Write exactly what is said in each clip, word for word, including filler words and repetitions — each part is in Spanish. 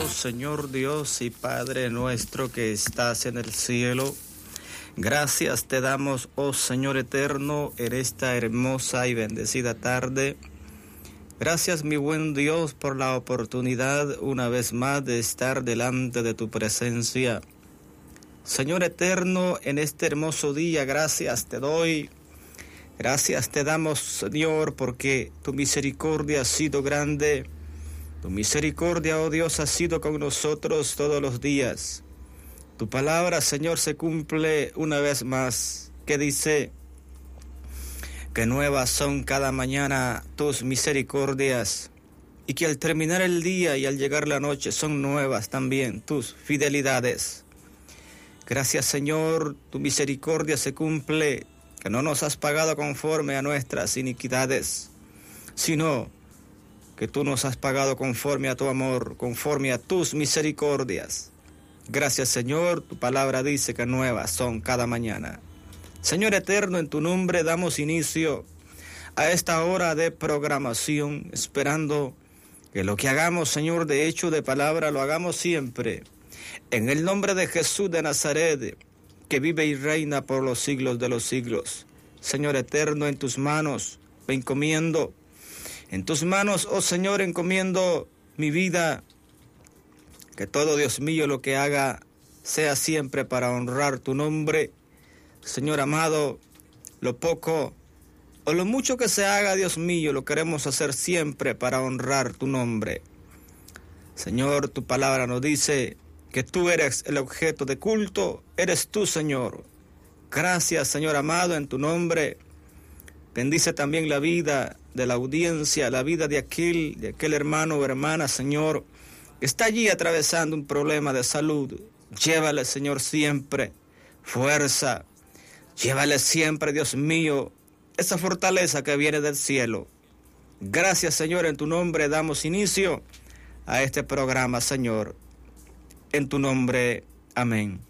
Señor Dios y Padre nuestro que estás en el cielo. Gracias te damos, oh Señor eterno, en esta hermosa y bendecida tarde. Gracias, mi buen Dios, por la oportunidad una vez más de estar delante de tu presencia. Señor eterno, en este hermoso día, gracias te doy. Gracias te damos, Señor, porque tu misericordia ha sido grande. Tu misericordia, oh Dios, ha sido con nosotros todos los días. Tu palabra, Señor, se cumple una vez más, que dice que nuevas son cada mañana tus misericordias, y que al terminar el día y al llegar la noche son nuevas también tus fidelidades. Gracias, Señor, tu misericordia se cumple, que no nos has pagado conforme a nuestras iniquidades, sino que tú nos has pagado conforme a tu amor, conforme a tus misericordias. Gracias, Señor, tu palabra dice que nuevas son cada mañana. Señor eterno, en tu nombre damos inicio a esta hora de programación, esperando que lo que hagamos, Señor, de hecho, de palabra, lo hagamos siempre. En el nombre de Jesús de Nazaret, que vive y reina por los siglos de los siglos. Señor eterno, en tus manos me encomiendo. En tus manos, oh Señor, encomiendo mi vida. Que todo, Dios mío, lo que haga sea siempre para honrar tu nombre. Señor amado, lo poco o lo mucho que se haga, Dios mío, lo queremos hacer siempre para honrar tu nombre. Señor, tu palabra nos dice que tú eres el objeto de culto, eres tú, Señor. Gracias, Señor amado, en tu nombre. Bendice también la vida de la audiencia, la vida de aquel, de aquel hermano o hermana, Señor, que está allí atravesando un problema de salud. Llévale, Señor, siempre fuerza. Llévale siempre, Dios mío, esa fortaleza que viene del cielo. Gracias, Señor, en tu nombre damos inicio a este programa, Señor. En tu nombre, amén.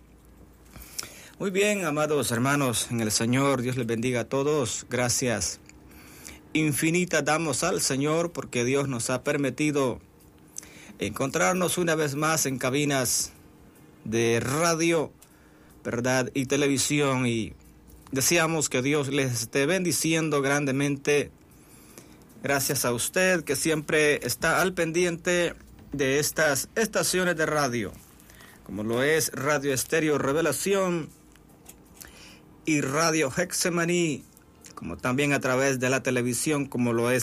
Muy bien, amados hermanos, en el Señor, Dios les bendiga a todos. Gracias infinitas damos al Señor porque Dios nos ha permitido encontrarnos una vez más en cabinas de radio, verdad, y televisión, y deseamos que Dios les esté bendiciendo grandemente. Gracias a usted que siempre está al pendiente de estas estaciones de radio, como lo es Radio Estéreo Revelación y Radio Hexemaní, como también a través de la televisión, como lo es